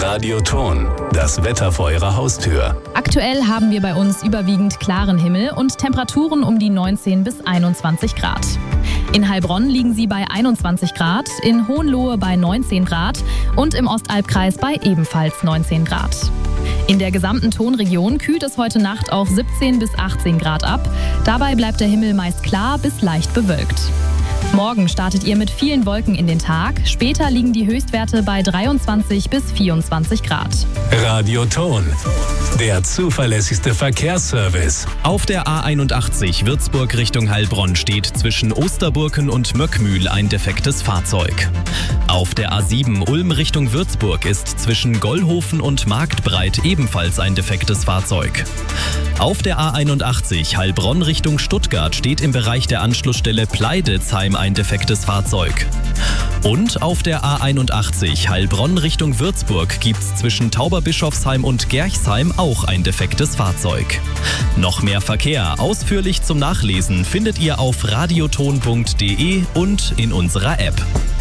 Radioton, das Wetter vor Ihrer Haustür. Aktuell haben wir bei uns überwiegend klaren Himmel und Temperaturen um die 19 bis 21 Grad. In Heilbronn liegen sie bei 21 Grad, in Hohenlohe bei 19 Grad und im Ostalbkreis bei ebenfalls 19 Grad. In der gesamten Tonregion kühlt es heute Nacht auf 17 bis 18 Grad ab. Dabei bleibt der Himmel meist klar bis leicht bewölkt. Morgen startet ihr mit vielen Wolken in den Tag. Später liegen die Höchstwerte bei 23 bis 24 Grad. Radioton, der zuverlässigste Verkehrsservice. Auf der A81 Würzburg Richtung Heilbronn steht zwischen Osterburken und Möckmühl ein defektes Fahrzeug. Auf der A7 Ulm Richtung Würzburg ist zwischen Gollhofen und Marktbreit ebenfalls ein defektes Fahrzeug. Auf der A81 Heilbronn Richtung Stuttgart steht im Bereich der Anschlussstelle Pleiditzheim ein defektes Fahrzeug. Und auf der A81 Heilbronn Richtung Würzburg gibt's zwischen Tauberbischofsheim und Gerchsheim auch ein defektes Fahrzeug. Noch mehr Verkehr ausführlich zum Nachlesen findet ihr auf radioton.de und in unserer App.